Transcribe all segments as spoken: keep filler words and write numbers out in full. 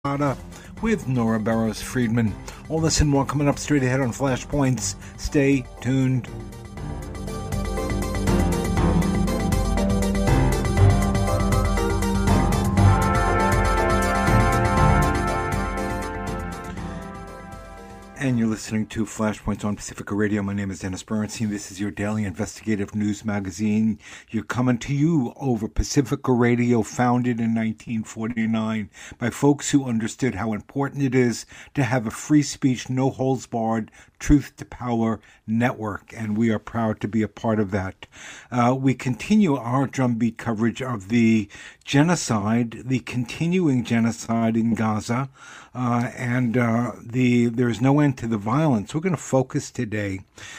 with Nora Barrows Friedman. All this and more coming up straight ahead on Flashpoints. Stay tuned. And you're listening to Flashpoints on Pacifica Radio. My name is Dennis Bernstein. This is your daily investigative news magazine. You're coming to you over Pacifica Radio, founded in nineteen forty-nine by folks who understood how important it is to have a free speech, no holds barred, truth to power network. And we are proud to be a part of that. Uh, we continue our drumbeat coverage of the genocide, the continuing genocide in Gaza. Uh, and uh, the there is no end to the violence. We're going to focus today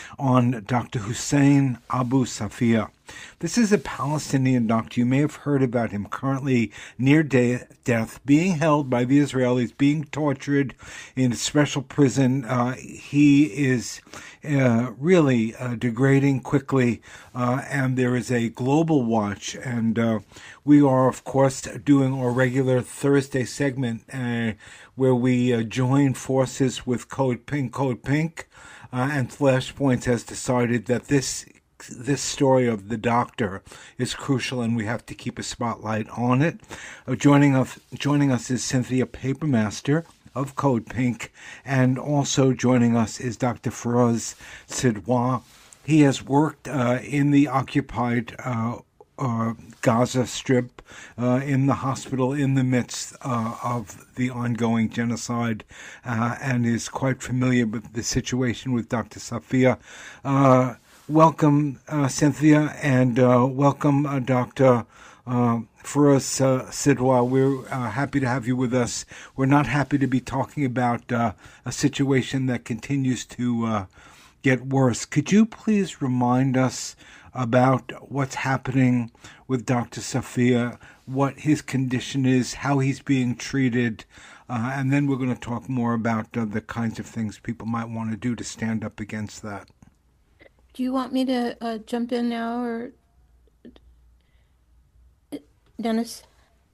on Doctor Hussein Abu Safia. This is a Palestinian doctor. You may have heard about him, currently near de- death, being held by the Israelis, being tortured in a special prison. Uh, he is uh, really uh, degrading quickly, uh, and there is a global watch. And uh, we are, of course, doing our regular Thursday segment uh, where we uh, join forces with Code Pink. Code Pink uh, and Flashpoints has decided that this this story of the doctor is crucial, and we have to keep a spotlight on it. Uh, joining us, joining us is Cynthia Papermaster of Code Pink, and also joining us is Doctor Feroz Sidwa. He has worked uh, in the occupied uh, uh, Gaza Strip, uh, in the hospital in the midst uh, of the ongoing genocide, uh, and is quite familiar with the situation with Doctor Safia. Uh, Welcome, uh, Cynthia, and uh, welcome, uh, Doctor Uh, Feroz uh, Sidwa. We're uh, happy to have you with us. We're not happy to be talking about uh, a situation that continues to uh, get worse. Could you please remind us about what's happening with Doctor Safia, what his condition is, how he's being treated, uh, and then we're going to talk more about uh, the kinds of things people might want to do to stand up against that. Do you want me to uh, jump in now, or Dennis?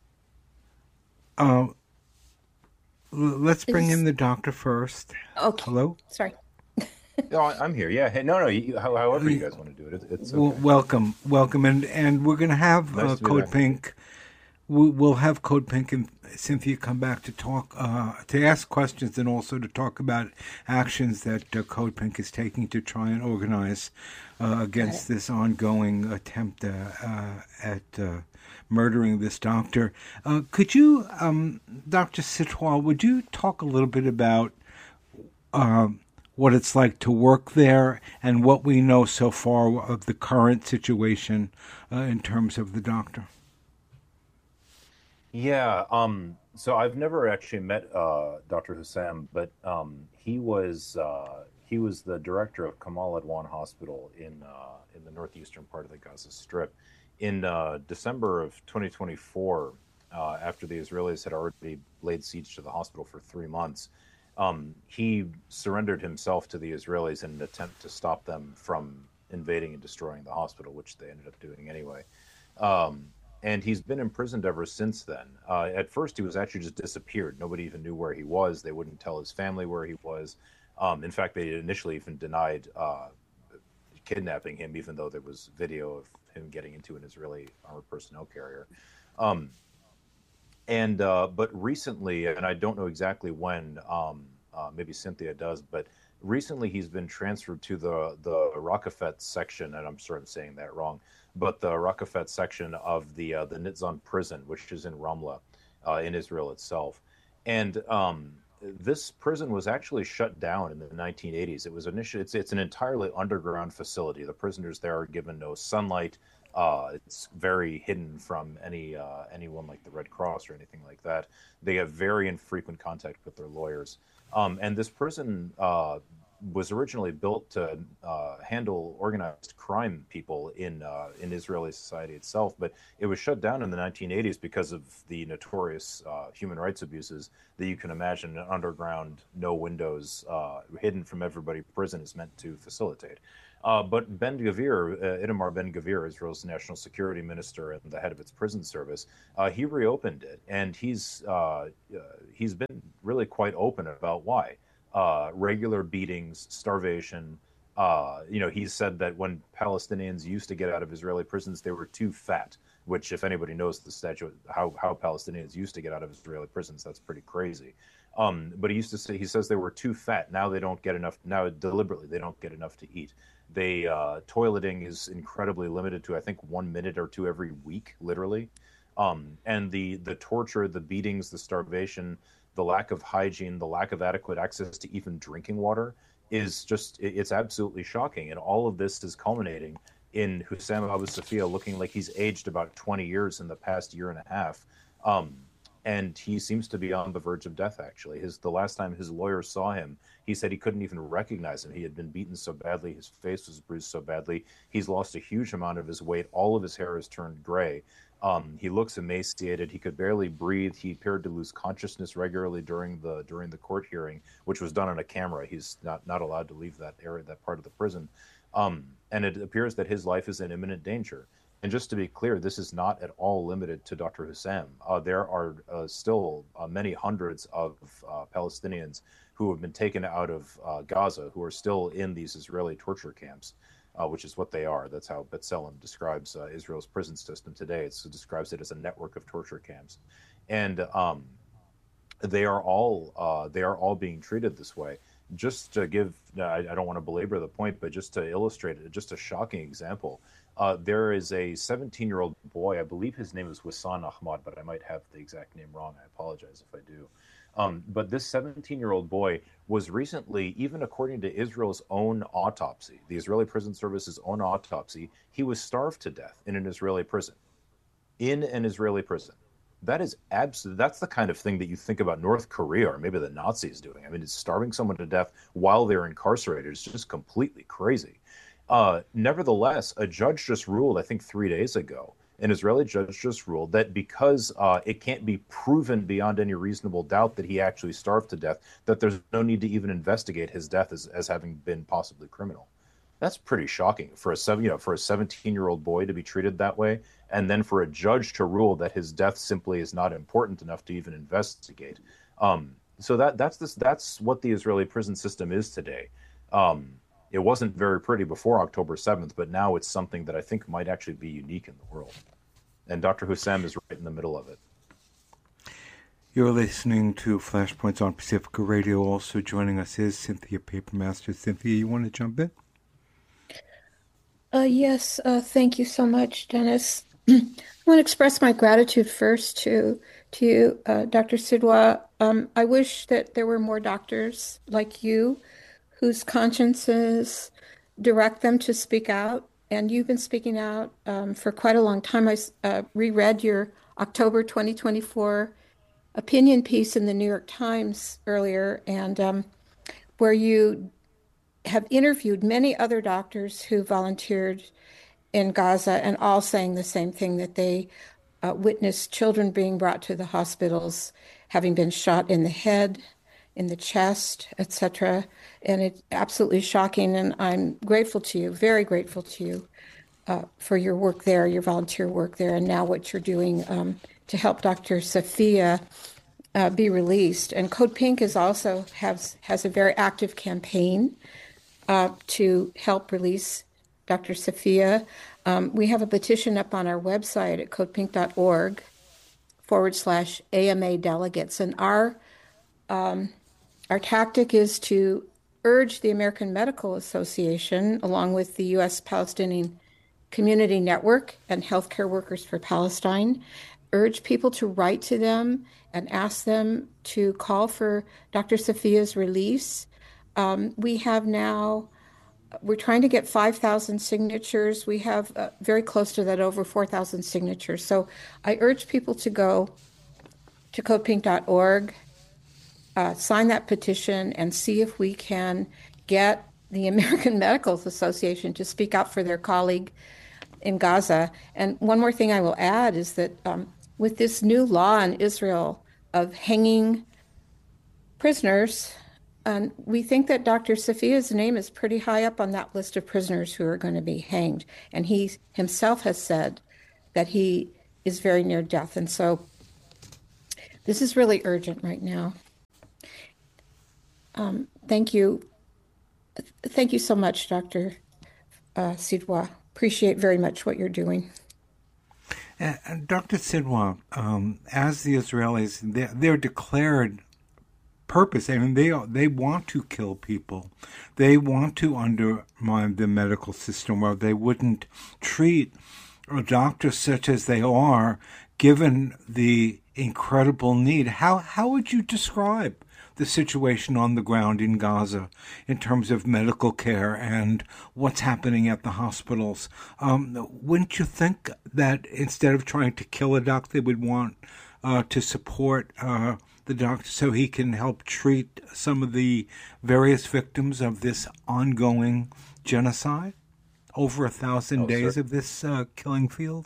Uh, let's bring Is in the doctor first. okay. Hello? Sorry. No, I- I'm here. Yeah. Hey, no, no. You, how- however you guys want to do it, it it's W- okay. welcome, welcome. And, and we're going to have Nice uh, to be Code back. Pink. We- We'll have Code Pink and Cynthia come back to talk, uh, to ask questions, and also to talk about actions that uh, Code Pink is taking to try and organize uh, against this ongoing attempt uh, uh, at uh, murdering this doctor. Uh, could you, um, Doctor Sitwal, would you talk a little bit about uh, what it's like to work there and what we know so far of the current situation uh, in terms of the doctor? Yeah. Um. So I've never actually met uh, Doctor Hussam, but um, he was uh, he was the director of Kamal Adwan Hospital in uh, in the northeastern part of the Gaza Strip in uh, December of twenty twenty-four. Uh, after the Israelis had already laid siege to the hospital for three months, um, he surrendered himself to the Israelis in an attempt to stop them from invading and destroying the hospital, which they ended up doing anyway. Um, and he's been imprisoned ever since then. Uh, at first, he was actually just disappeared. Nobody even knew where he was. They wouldn't tell his family where he was. Um, in fact, they initially even denied uh, kidnapping him, even though there was video of him getting into an Israeli armored personnel carrier. Um, and uh, but recently, and I don't know exactly when, um, uh, maybe Cynthia does, but recently he's been transferred to the the Raqafet section, and I'm sure I'm saying that wrong, but the Raqafet section of the uh, the Nitzan prison, which is in Ramla, uh, in Israel itself. And um, this prison was actually shut down in the nineteen eighties. It was initially it's it's an entirely underground facility. The prisoners there are given no sunlight. Uh, it's very hidden from any uh, anyone like the Red Cross or anything like that. They have very infrequent contact with their lawyers. Um, and this prison uh, was originally built to uh, handle organized crime people in uh, in Israeli society itself, but it was shut down in the nineteen eighties because of the notorious uh, human rights abuses that you can imagine an underground, no windows, uh, hidden from everybody prison is meant to facilitate. Uh, but Ben Gvir, uh, Itamar Ben Gvir, Israel's national security minister and the head of its prison service, uh, he reopened it, and he's uh, uh, he's been really quite open about why. Uh, regular beatings, starvation. Uh, you know, he said that when Palestinians used to get out of Israeli prisons, they were too fat. Which, if anybody knows the statute, how how Palestinians used to get out of Israeli prisons, that's pretty crazy. Um, but he used to say, he says they were too fat. Now they don't get enough. Now deliberately they don't get enough to eat. They uh, toileting is incredibly limited to I think one minute or two every week, literally. Um, and the the torture, the beatings, the starvation, the lack of hygiene, the lack of adequate access to even drinking water is just it's absolutely shocking. And all of this is culminating in Hussam Abu Safia looking like he's aged about twenty years in the past year and a half. Um, and he seems to be on the verge of death, actually. His the last time his lawyer saw him, he said he couldn't even recognize him. He had been beaten so badly, his face was bruised so badly. He's lost a huge amount of his weight. All of his hair has turned gray. Um, he looks emaciated. He could barely breathe. He appeared to lose consciousness regularly during the during the court hearing, which was done on a camera. He's not, not allowed to leave that area, that part of the prison. Um, and it appears that his life is in imminent danger. And just to be clear, this is not at all limited to Doctor Hussam. Uh, there are uh, still uh, many hundreds of uh, Palestinians who have been taken out of uh, Gaza, who are still in these Israeli torture camps, uh, which is what they are. That's how B'Tselem describes uh, Israel's prison system today. It's, it describes it as a network of torture camps. And um, they are all uh, they are all being treated this way. Just to give, I, I don't want to belabor the point, but just to illustrate it, just a shocking example. Uh, there is a seventeen-year-old boy, I believe his name is Wassan Ahmad, but I might have the exact name wrong. I apologize if I do. Um, but this seventeen-year-old boy was recently, even according to Israel's own autopsy, the Israeli Prison Service's own autopsy, he was starved to death in an Israeli prison. In an Israeli prison. That is absolute. That's the kind of thing that you think about North Korea or maybe the Nazis doing. I mean, it's starving someone to death while they're incarcerated. It's just completely crazy. Uh, nevertheless, a judge just ruled, I think three days ago, an Israeli judge just ruled that because uh, it can't be proven beyond any reasonable doubt that he actually starved to death, that there's no need to even investigate his death as, as having been possibly criminal. That's pretty shocking for a seven, you know, for a seventeen-year-old boy to be treated that way, and then for a judge to rule that his death simply is not important enough to even investigate. Um, so that that's this that's what the Israeli prison system is today. Um, it wasn't very pretty before October seventh, but now it's something that I think might actually be unique in the world. And Doctor Hussam is right in the middle of it. You're listening to Flashpoints on Pacifica Radio. Also joining us is Cynthia Papermaster. Cynthia, you want to jump in? Uh, yes, uh, thank you so much, Dennis. I want to express my gratitude first to to you, uh, Doctor Sidwa. Um, I wish that there were more doctors like you whose consciences direct them to speak out. And you've been speaking out um, for quite a long time. I uh, reread your October twenty twenty-four opinion piece in the New York Times earlier, and um, where you have interviewed many other doctors who volunteered in Gaza and all saying the same thing, that they uh, witnessed children being brought to the hospitals, having been shot in the head, in the chest, et cetera. And it's absolutely shocking. And I'm grateful to you, very grateful to you uh, for your work there, your volunteer work there, and now what you're doing um, to help Doctor Safia uh, be released. And Code Pink is also has has a very active campaign uh, to help release Doctor Safia. Um, we have a petition up on our website at codepink.org forward slash AMA delegates. And our um, our tactic is to urge the American Medical Association, along with the U S Palestinian Community Network and Healthcare Workers for Palestine, urge people to write to them and ask them to call for Doctor Safia's release. Um, we have now We're trying to get five thousand signatures. We have uh, very close to that, over four thousand signatures. So I urge people to go to codepink dot org, uh, sign that petition, and see if we can get the American Medical Association to speak out for their colleague in Gaza. And one more thing I will add is that um, with this new law in Israel of hanging prisoners, um, we think that Doctor Safia's name is pretty high up on that list of prisoners who are going to be hanged. And he himself has said that he is very near death. And so this is really urgent right now. Um, thank you. Thank you so much, Doctor Uh, Sidwa. Appreciate very much what you're doing. And, and Doctor Sidwa, um, as the Israelis, their, their declared purpose, I mean, they they want to kill people. They want to undermine the medical system, or they wouldn't treat doctors such as they are, given the incredible need. How how would you describe the situation on the ground in Gaza in terms of medical care and what's happening at the hospitals? Um, wouldn't you think that instead of trying to kill a doctor, they would want uh, to support uh, the doctor so he can help treat some of the various victims of this ongoing genocide? Over a thousand Oh, days sir. of this uh, killing field?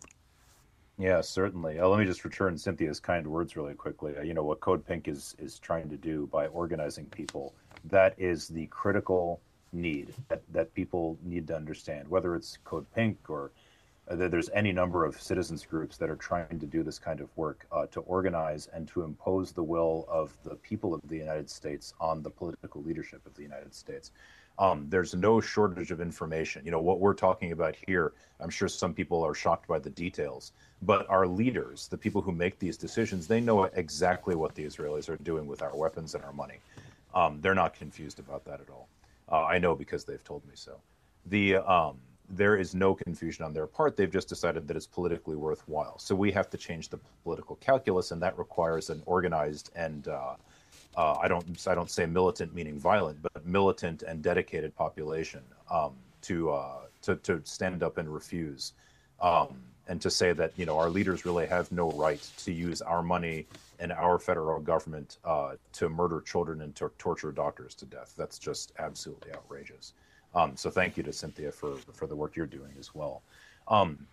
Yeah, certainly. Uh, let me just return Cynthia's kind words really quickly. Uh, you know what Code Pink is is trying to do by organizing people. That is the critical need that, that people need to understand. Whether it's Code Pink or uh, there's any number of citizens groups that are trying to do this kind of work uh, to organize and to impose the will of the people of the United States on the political leadership of the United States. Um, there's no shortage of information. You know, what we're talking about here, I'm sure some people are shocked by the details, but our leaders, the people who make these decisions, they know exactly what the Israelis are doing with our weapons and our money. Um, they're not confused about that at all. Uh, I know because they've told me so. The um, There is no confusion on their part. They've just decided that it's politically worthwhile. So we have to change the political calculus, and that requires an organized and uh, uh, I don't I don't say militant meaning violent, but militant and dedicated population um, to uh, to to stand up and refuse, um, and to say that you know our leaders really have no right to use our money and our federal government uh, to murder children and to torture doctors to death. That's just absolutely outrageous. Um, so thank you to Cynthia for for the work you're doing as well. Um,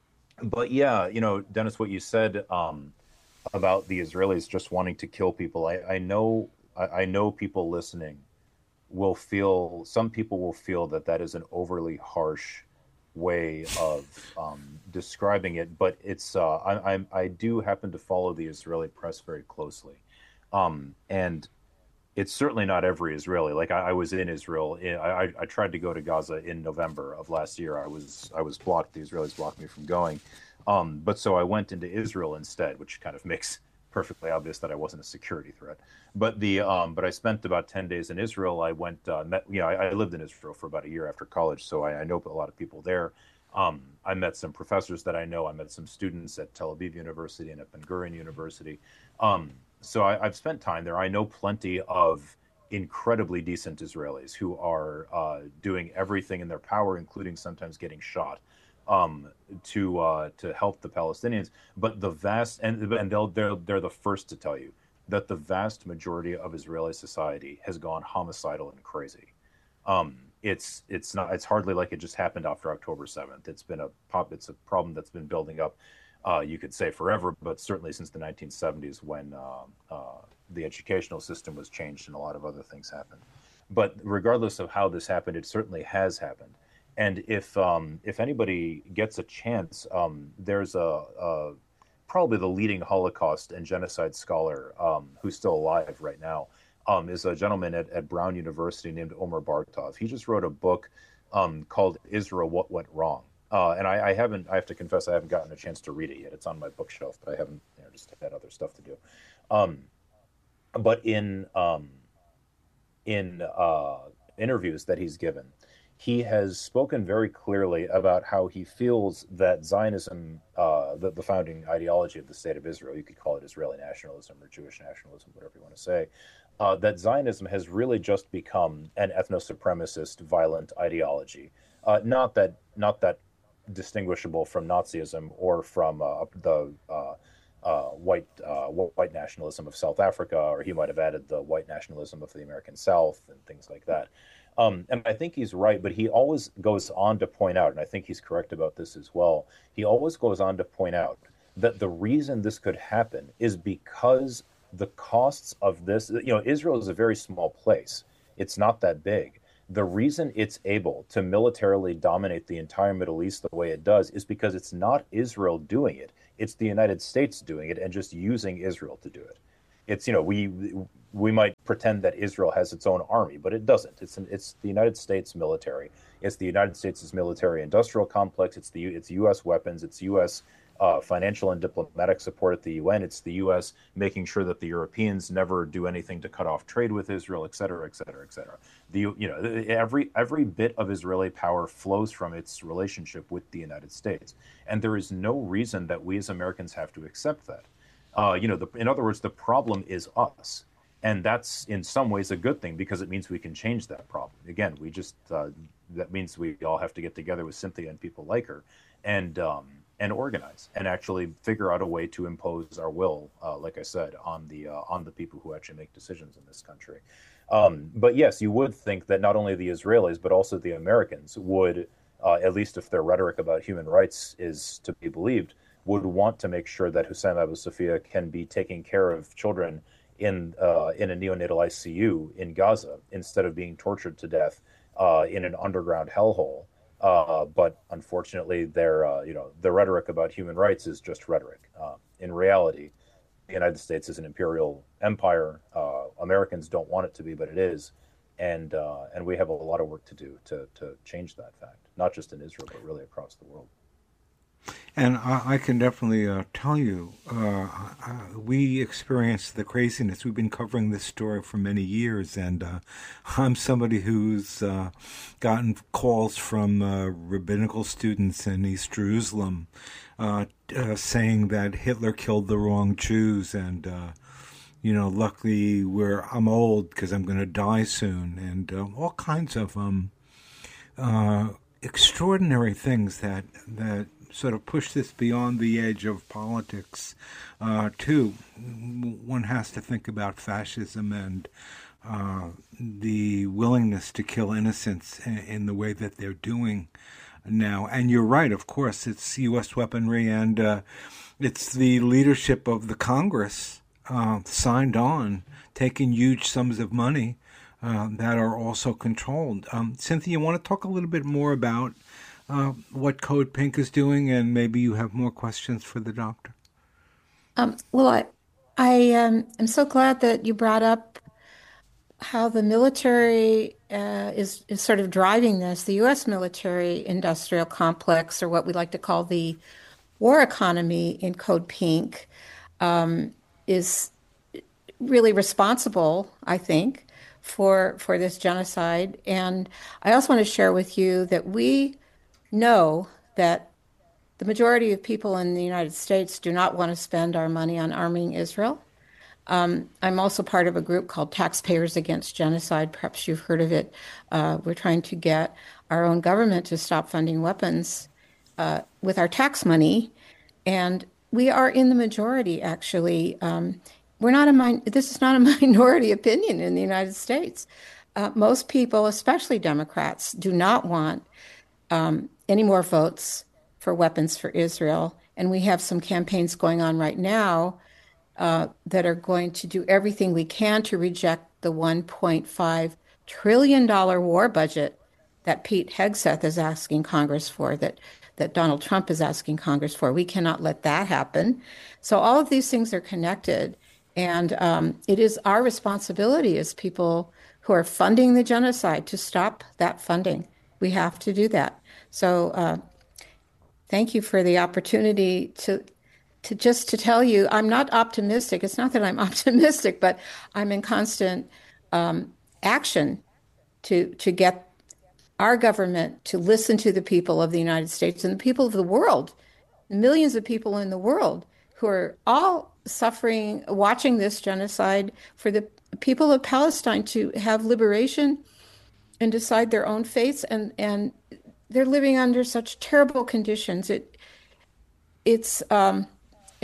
but yeah, you know, Dennis, what you said. Um, about the Israelis just wanting to kill people. I, I know I, I know people listening will feel some people will feel that that is an overly harsh way of um, describing it, but it's uh, I, I I do happen to follow the Israeli press very closely, um, and it's certainly not every Israeli. Like I, I was in Israel. I, I I tried to go to Gaza in November of last year. I was I was blocked. The Israelis blocked me from going. Um, but so I went into Israel instead, which kind of makes perfectly obvious that I wasn't a security threat. But the um, but I spent about ten days in Israel. I went, uh, met, you know, I, I lived in Israel for about a year after college, so I, I know a lot of people there. Um, I met some professors that I know. I met some students at Tel Aviv University and at Ben Gurion University. Um, so I, I've spent time there. I know plenty of incredibly decent Israelis who are uh, doing everything in their power, including sometimes getting shot, um, to uh, to help the Palestinians. But the vast and and they'll they're they're the first to tell you that the vast majority of Israeli society has gone homicidal and crazy. Um, it's it's not it's hardly like it just happened after October seventh. It's been a pop. It's a problem that's been building up. Uh, you could say forever, but certainly since the nineteen seventies, when uh, uh, the educational system was changed and a lot of other things happened. But regardless of how this happened, it certainly has happened. And if um, if anybody gets a chance, um, there's a, a probably the leading Holocaust and genocide scholar um, who's still alive right now, um, is a gentleman at, at Brown University named Omer Bartov. He just wrote a book um, called Israel, What Went Wrong? Uh, and I, I haven't, I have to confess, I haven't gotten a chance to read it yet. It's on my bookshelf, but I haven't, you know, just had other stuff to do. Um, but in um, in uh, interviews that he's given, he has spoken very clearly about how he feels that Zionism, uh, the, the founding ideology of the state of Israel, you could call it Israeli nationalism or Jewish nationalism, whatever you want to say, uh, that Zionism has really just become an ethno-supremacist, violent ideology. Uh, not that, not that distinguishable from Nazism or from uh, the uh, uh, white uh, white nationalism of South Africa, or he might have added the white nationalism of the American South and things like that. Um, and I think he's right, but he always goes on to point out, and I think he's correct about this as well. He always goes on to point out that the reason this could happen is because the costs of this, you know, Israel is a very small place. It's not that big. The reason it's able to militarily dominate the entire Middle East the way it does is because it's not Israel doing it. It's the United States doing it and just using Israel to do it. It's, you know, we we might pretend that Israel has its own army, but it doesn't. It's an, it's the United States military. It's the United States' military industrial complex. It's the it's U S weapons. It's U S uh, financial and diplomatic support at the U N. It's the U S making sure that the Europeans never do anything to cut off trade with Israel, et cetera, et cetera, et cetera. The you know every every bit of Israeli power flows from its relationship with the United States, and there is no reason that we as Americans have to accept that. Uh, you know, the, in other words, the problem is us. And that's in some ways a good thing because it means we can change that problem. Again, we just, uh, that means we all have to get together with Cynthia and people like her and um, and organize and actually figure out a way to impose our will, uh, like I said, on the uh, on the people who actually make decisions in this country. Um, but yes, you would think that not only the Israelis, but also the Americans would, uh, at least if their rhetoric about human rights is to be believed, would want to make sure that Hussein Abu Safia can be taking care of children in uh, in a neonatal I C U in Gaza instead of being tortured to death uh, in an underground hellhole. Uh, but unfortunately, their uh, you know the rhetoric about human rights is just rhetoric. Uh, in reality, the United States is an imperial empire. Uh, Americans don't want it to be, but it is, and uh, and we have a lot of work to do to to change that fact, not just in Israel, but really across the world. And I, I can definitely uh, tell you, uh, uh, we experienced the craziness. We've been covering this story for many years, and uh, I'm somebody who's uh, gotten calls from uh, rabbinical students in East Jerusalem uh, uh, saying that Hitler killed the wrong Jews, and uh, you know, luckily we're I'm old because I'm going to die soon, and uh, all kinds of um, uh, extraordinary things that that. sort of push this beyond the edge of politics, uh, too. One has to think about fascism and uh, the willingness to kill innocents in, in the way that they're doing now. And you're right, of course, it's U S weaponry, and uh, it's the leadership of the Congress uh, signed on, taking huge sums of money uh, that are also controlled. Um, Cynthia, you want to talk a little bit more about Uh, what Code Pink is doing, and maybe you have more questions for the doctor? Um, well, I, I um, am so glad that you brought up how the military uh, is is sort of driving this. The U S military industrial complex, or what we like to call the war economy in Code Pink, um, is really responsible, I think, for for this genocide. And I also want to share with you that we know that the majority of people in the United States do not want to spend our money on arming Israel. Um, I'm also part of a group called Taxpayers Against Genocide. Perhaps you've heard of it. Uh, we're trying to get our own government to stop funding weapons uh, with our tax money. And we are in the majority, actually. Um, we're not a min- this is not a minority opinion in the United States. Uh, most people, especially Democrats, do not want um, any more votes for weapons for Israel. And we have some campaigns going on right now uh, that are going to do everything we can to reject the one point five trillion dollars war budget that Pete Hegseth is asking Congress for, that, that Donald Trump is asking Congress for. We cannot let that happen. So all of these things are connected. And um, it is our responsibility as people who are funding the genocide to stop that funding. We have to do that. So uh, thank you for the opportunity to to just to tell you, I'm not optimistic. It's not that I'm optimistic, but I'm in constant um, action to to get our government to listen to the people of the United States and the people of the world, millions of people in the world who are all suffering, watching this genocide, for the people of Palestine to have liberation and decide their own fates. And, and they're living under such terrible conditions. It, it's, um, it's,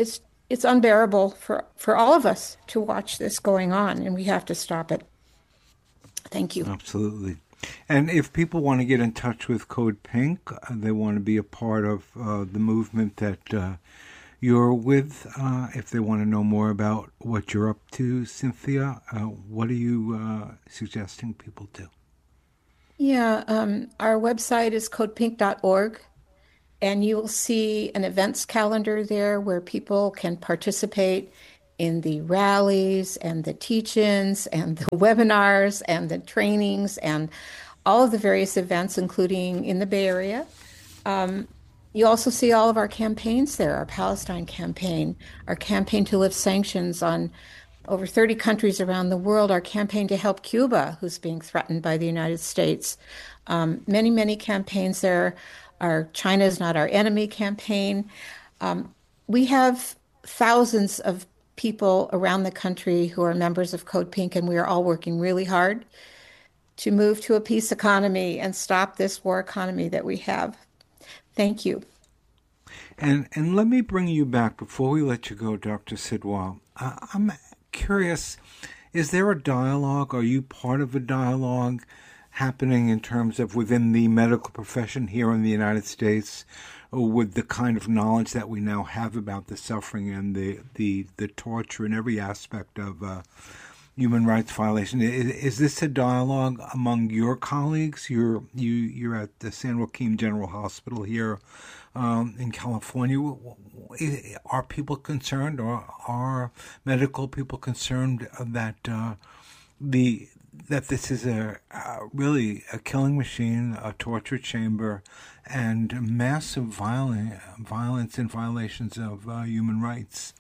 it's unbearable for for all of us to watch this going on, and we have to stop it. Thank you. Absolutely. And if people want to get in touch with Code Pink, uh, they want to be a part of uh, the movement that uh, you're with, uh, if they want to know more about what you're up to, Cynthia, uh, what are you uh, suggesting people do? Yeah, um, our website is code pink dot org, and you will see an events calendar there where people can participate in the rallies and the teach-ins and the webinars and the trainings and all of the various events, including in the Bay Area. Um, you also see all of our campaigns there, our Palestine campaign, our campaign to lift sanctions on over thirty countries around the world, our campaign to help Cuba, who's being threatened by the United States. Um, many, many campaigns there. Our China is Not Our Enemy campaign. Um, we have thousands of people around the country who are members of Code Pink, and we are all working really hard to move to a peace economy and stop this war economy that we have. Thank you. And and let me bring you back before we let you go, Doctor Sidwal. Uh, I'm curious, is there a dialogue? Are you part of a dialogue happening in terms of within the medical profession here in the United States, or with the kind of knowledge that we now have about the suffering and the, the, the torture in every aspect of uh, human rights violation? Is, is this a dialogue among your colleagues? You're, you, you're at the San Joaquin General Hospital here um, in California. Are people concerned, or are medical people concerned that uh, the that this is a uh, really a killing machine, a torture chamber, and massive violent, violence and violations of uh, human rights?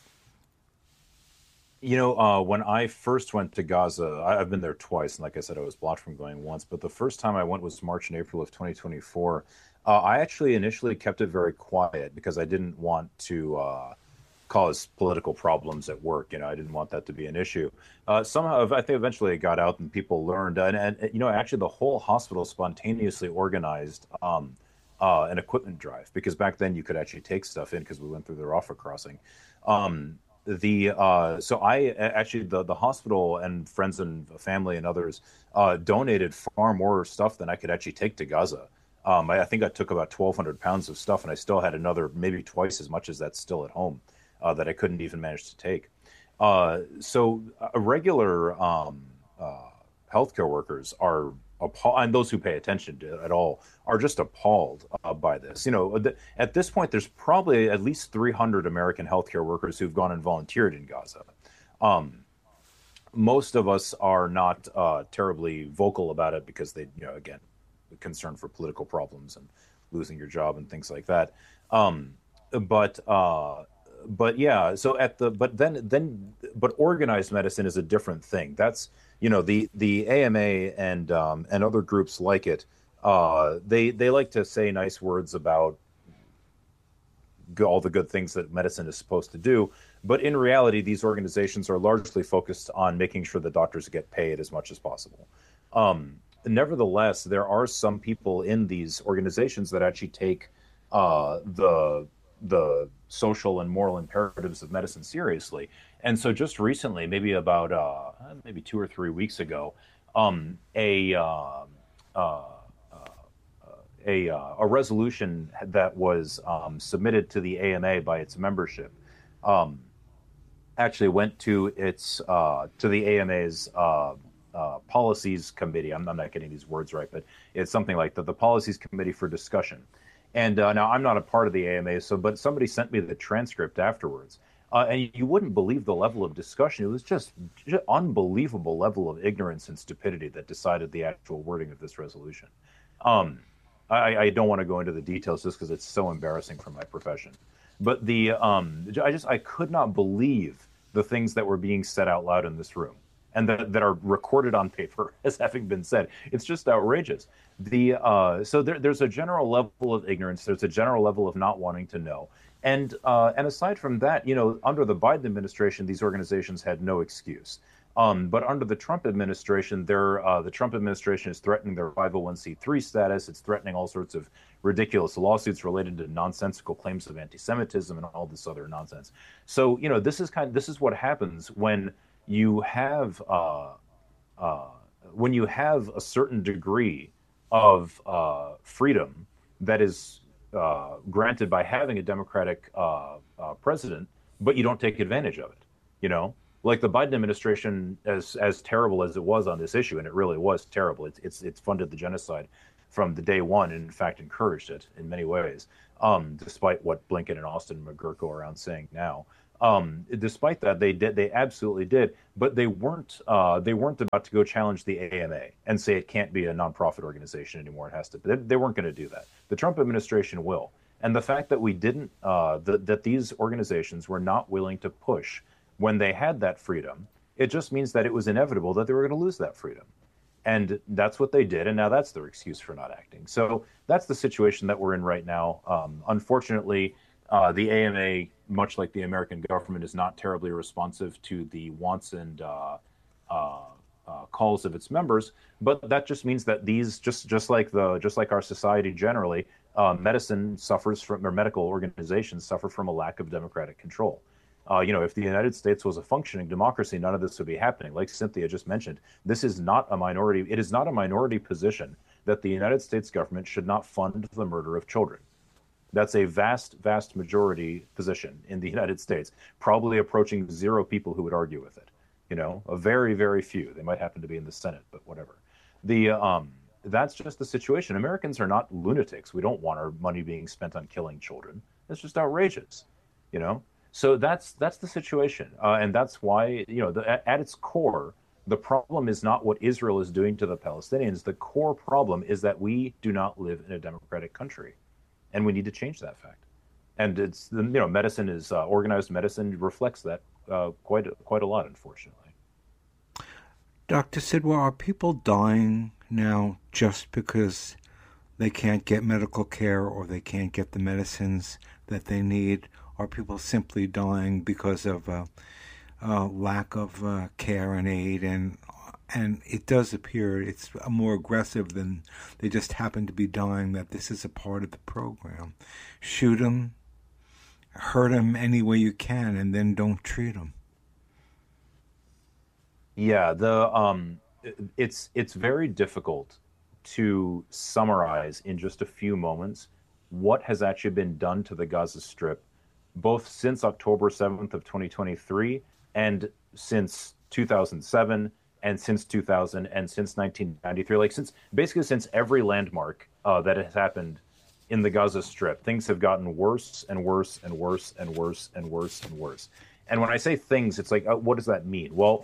You know, uh, when I first went to Gaza, I, I've been there twice, and like I said, I was blocked from going once. But the first time I went was March and April of twenty twenty-four. Uh, I actually initially kept it very quiet because I didn't want to uh, cause political problems at work. You know, I didn't want that to be an issue. Uh, somehow, I think eventually it got out and people learned. And, and you know, actually, the whole hospital spontaneously organized um, uh, an equipment drive, because back then you could actually take stuff in because we went through the Rafah crossing. Um, the uh, so I actually the the hospital and friends and family and others uh, donated far more stuff than I could actually take to Gaza. Um, I, I think I took about twelve hundred pounds of stuff, and I still had another maybe twice as much as that still at home uh, that I couldn't even manage to take. Uh, so a regular um, uh, healthcare workers are appalled, and those who pay attention to it at all are just appalled uh, by this. You know, th- at this point, there's probably at least three hundred American healthcare workers who've gone and volunteered in Gaza. Um, most of us are not uh, terribly vocal about it because they, you know, again, concern for political problems and losing your job and things like that. Um, but uh, but yeah, so at the but then then but organized medicine is a different thing. That's, you know, the the A M A and um, and other groups like it. Uh, they they like to say nice words about all the good things that medicine is supposed to do, but in reality, these organizations are largely focused on making sure that doctors get paid as much as possible. Um, nevertheless, there are some people in these organizations that actually take uh, the the social and moral imperatives of medicine seriously. And so, just recently, maybe about uh, maybe two or three weeks ago, um, a uh, uh, a uh, a resolution that was um, submitted to the A M A by its membership um, actually went to its uh, to the A M A's uh, uh, policies committee. I'm, I'm not getting these words right, but it's something like the, the policies committee for discussion. And uh, now I'm not a part of the A M A, so but somebody sent me the transcript afterwards, uh, and you wouldn't believe the level of discussion. It was just, just unbelievable level of ignorance and stupidity that decided the actual wording of this resolution. Um, I, I don't want to go into the details just because it's so embarrassing for my profession. But the um, I just I could not believe the things that were being said out loud in this room and that, that are recorded on paper as having been said. It's just outrageous. The uh, so there, there's a general level of ignorance. There's a general level of not wanting to know. And uh, and aside from that, you know, under the Biden administration, these organizations had no excuse. Um, but under the Trump administration, they're, uh, the Trump administration is threatening their five oh one c three status. It's threatening all sorts of ridiculous lawsuits related to nonsensical claims of anti-Semitism and all this other nonsense. So, you know, this is kind of, this is what happens when you have uh, uh, when you have a certain degree of uh, freedom that is uh, granted by having a Democratic uh, uh, president, but you don't take advantage of it. You know, like the Biden administration, as as terrible as it was on this issue, and it really was terrible. It's it's it's funded the genocide from the day one, and in fact encouraged it in many ways, um, despite what Blinken and Austin and McGurk go around saying now. Um, despite that, they did, they absolutely did, but they weren't, uh, they weren't about to go challenge the A M A and say it can't be a nonprofit organization anymore. It has to. They, they weren't going to do that. The Trump administration will, and the fact that we didn't, uh, the, that these organizations were not willing to push when they had that freedom, it just means that it was inevitable that they were going to lose that freedom. And that's what they did, and now that's their excuse for not acting. So that's the situation that we're in right now. Um, unfortunately, uh, the A M A, much like the American government, is not terribly responsive to the wants and uh, uh, uh, calls of its members. But that just means that these, just just like the just like our society generally, uh, medicine suffers from, or medical organizations suffer from a lack of democratic control. Uh, you know, if the United States was a functioning democracy, none of this would be happening. Like Cynthia just mentioned, this is not a minority. It is not a minority position that the United States government should not fund the murder of children. That's a vast, vast majority position in the United States, probably approaching zero people who would argue with it. You know, a very, very few. They might happen to be in the Senate, but whatever. The um, that's just the situation. Americans are not lunatics. We don't want our money being spent on killing children. It's just outrageous, you know. So that's that's the situation, uh, and that's why, you know, the, at its core, the problem is not what Israel is doing to the Palestinians. The core problem is that we do not live in a democratic country, and we need to change that fact. And it's, you know, medicine is uh, organized medicine reflects that uh, quite quite a lot, unfortunately. Doctor Sidwa, are people dying now just because they can't get medical care or they can't get the medicines that they need? Are people simply dying because of uh, uh, lack of uh, care and aid? And and it does appear it's more aggressive than they just happen to be dying, that this is a part of the program. Shoot them, hurt them any way you can, and then don't treat them. Yeah, the um, it's it's very difficult to summarize in just a few moments what has actually been done to the Gaza Strip, both since October seventh of twenty twenty-three and since two thousand seven and since two thousand and since nineteen ninety-three, like since basically since every landmark uh, that has happened in the Gaza Strip, things have gotten worse and worse and worse and worse and worse and worse. And when I say things, it's like, uh, what does that mean? Well,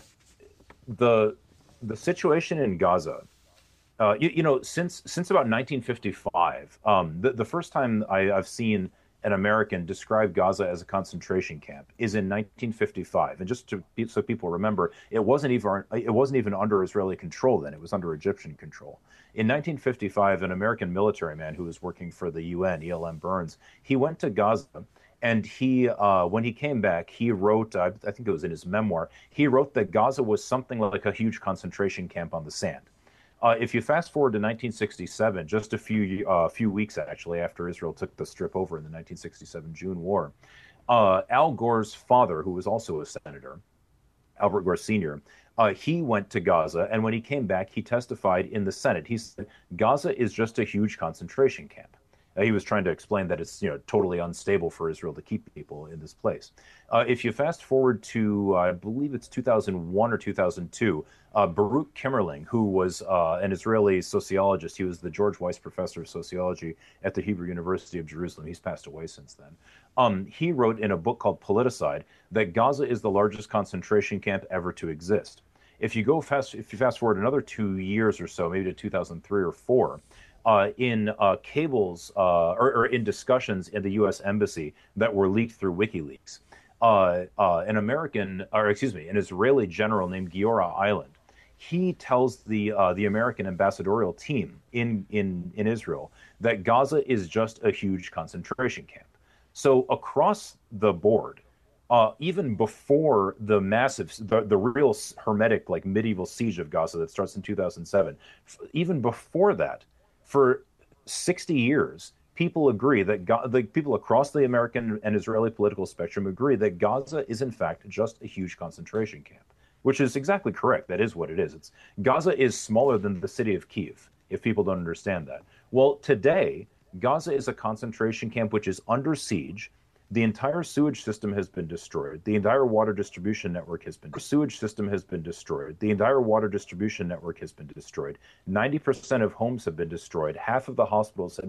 the the situation in Gaza, uh, you, you know, since since about nineteen fifty-five, um, the, the first time I, I've seen an American describe Gaza as a concentration camp is in nineteen fifty-five. And just to so people remember, it wasn't even it wasn't even under Israeli control then; it was under Egyptian control. In nineteen fifty-five, an American military man who was working for the U N, E L M Burns, he went to Gaza, and he, uh, when he came back, he wrote, uh, I think it was in his memoir, he wrote that Gaza was something like a huge concentration camp on the sand. Uh, if you fast forward to nineteen sixty-seven, just a few uh, few weeks actually after Israel took the Strip over in the nineteen sixty-seven June War, uh, Al Gore's father, who was also a senator, Albert Gore Senior, uh, he went to Gaza, and when he came back, he testified in the Senate. He said, Gaza is just a huge concentration camp. Uh, he was trying to explain that it's, you know, totally unstable for Israel to keep people in this place. Uh, if you fast forward to, uh, I believe it's two thousand one or two thousand two, uh, Baruch Kimmerling, who was uh, an Israeli sociologist, he was the George Weiss Professor of Sociology at the Hebrew University of Jerusalem. He's passed away since then. Um, he wrote in a book called Politicide that Gaza is the largest concentration camp ever to exist. If you go fast, if you fast forward another two years or so, maybe to two thousand three or four, Uh, in uh, cables uh, or, or in discussions in the U S Embassy that were leaked through WikiLeaks, uh, uh, an American, or excuse me, an Israeli general named Giora Eiland, he tells the uh, the American ambassadorial team in, in, in Israel that Gaza is just a huge concentration camp. So across the board, uh, even before the massive, the, the real hermetic, like medieval siege of Gaza that starts in two thousand seven, even before that, for sixty years, people agree that Ga- the people across the American and Israeli political spectrum agree that Gaza is in fact just a huge concentration camp, which is exactly correct. That is what it is. It's Gaza is smaller than the city of Kiev, if people don't understand that. Well, today, Gaza is a concentration camp which is under siege. The entire sewage system has been destroyed. The entire water distribution network has been. The sewage system has been destroyed. The entire water distribution network has been destroyed. ninety percent of homes have been destroyed. Half of the hospitals have